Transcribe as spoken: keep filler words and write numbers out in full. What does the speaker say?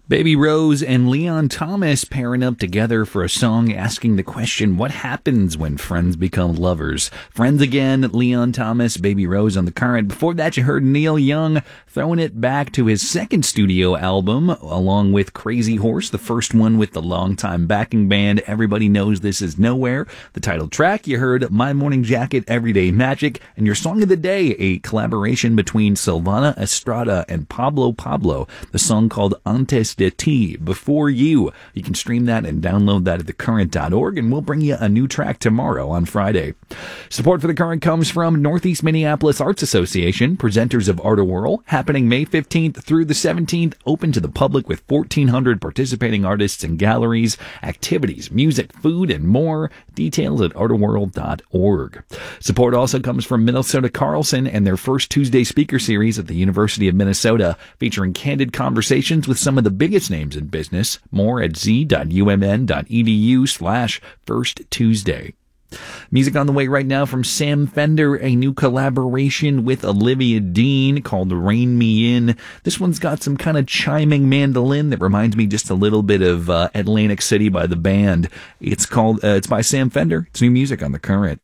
Baby Rose and Leon Thomas pairing up together for a song asking the question, what happens when friends become lovers? Friends again, Leon Thomas, Baby Rose on The Current. Before that, you heard Neil Young throwing it back to his second studio album, along with Crazy Horse, the first one with the longtime backing band Everybody Knows This Is Nowhere. The title track, you heard My Morning Jacket, Everyday Magic, and your song of the day, a collaboration between Silvana Estrada and Pablo Pablo, the song called Antes de T, Before You. You can stream that and download that at the current dot org, and we'll bring you a new track tomorrow on Friday. Support for The Current comes from Northeast Minneapolis Arts Association, presenters of Art Whirl, happening May fifteenth through the seventeenth, open to the public with fourteen hundred participating artists and galleries, activities, music, food, and more. Details at art whirl dot org. Support also comes from Minnesota Carlson and their first Tuesday speaker series at the University of Minnesota, featuring candid conversations with some of the biggest names in business. More at z dot u m n dot e d u slash first Tuesday. Music on the way right now from Sam Fender, a new collaboration with Olivia Dean called Rain Me In. This one's got some kind of chiming mandolin that reminds me just a little bit of uh, Atlantic City by the Band. It's called, uh, it's by Sam Fender. It's new music on The Current.